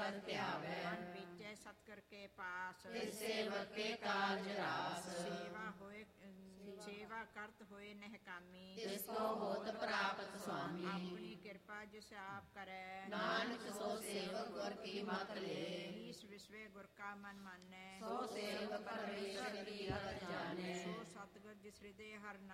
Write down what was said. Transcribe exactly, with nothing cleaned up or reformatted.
ਸਦ ਧਿਆਵੈ। ਮਨ ਬੀਜੈ ਸਤਿਗੁਰ ਕੇ ਪਾਸ, ਤਿਸ ਸੇਵਕ ਕੇ ਕਾਰਜ ਰਾਸ। ਸੇਵਾ ਹੋਏ ਸੇਵਾ ਕਰਤ ਹੋਏ ਨਹਿ ਕਾਮੀ, ਤਿਸ ਕੋ ਹੋਤ ਪ੍ਰਾਪਤ ਸੁਆਮੀ। ਆਪਣੀ ਕਿਰਪਾ ਜਿਸ ਆਪ ਕਰੈ, ਨਾਨਕ ਸੋ ਸੇਵਕ ਗੁਰ ਕੀ ਮਤ ਲੇ। ਈਸ ਵਿਸਵੇ ਗੁਰ ਕਾ ਮਨ ਮਾਨੈ, ਸੋ ਸੇਵਕ ਪਰਮੇਸ਼ਰ ਕੀ ਅਗਤ ਜਾਣੈ। ਸੋ ਸਤਿਗੁਰ ਜਿਸ ਹਿਰਦੇ ਹਰਿ